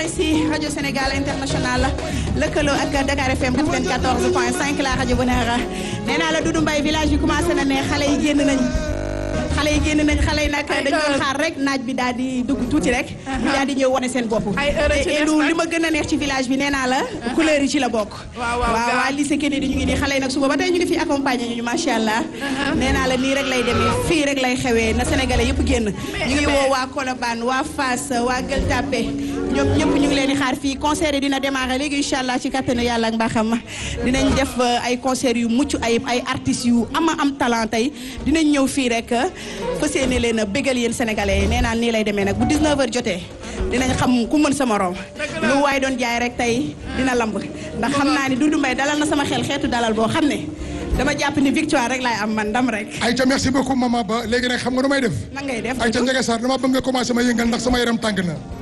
RSI rajo Sénégal international lëkkaloo ak Dakar FM 94.5 la rajo Bonheur nee naa la Doudou Mbaye village bi commencé na ne xale yi génn nañ xale yi nag dañu doon xaar rek naaj bi daal di dugg tuuti rek ñu daal di ñëw wane seen bopp te li ma gën a neex ci village bi nee naa la couleur yi ci la bokk waaw lycée Kennedy ñu ngi nii xale yi nag suba ba tey ñu ngi fi accompagner ñu macha allah nee naa la nii rek lay demee fii rek lay xewee na sénégalais yëpp génn ñu ngi woo waa Colobane waa Fass waa Gueule Tapée ñoom ñëpp ñu ngi leen di xaar fii concert yi dina démarrer léegi incha allah ci kattanu yàlla ak mbaaxam dinañ def ay concert yu mucc ayib ay artistes yu am talent tey dinañ ñëw fii rek fas yéene leen a bégal yéen sénégalais yi nee naa nii lay demee nag bu 19h jotee dinañ xam ku mën sa morom lu waay doon jaay rek tey dina lamb ndax xam naa ni Doudou Mbaye dalal na sama xel xeetu dalal boo xam ne dama jàpp ni victoire rek laay am man ndam rek. Aïcha merci beaucoup maman Ba léegi nag xam nga nu may def. nan ngay def Aïcha Ndiaga Sarr dama bëgg nga commencé ma yëngal ndax sama yaram tàng na.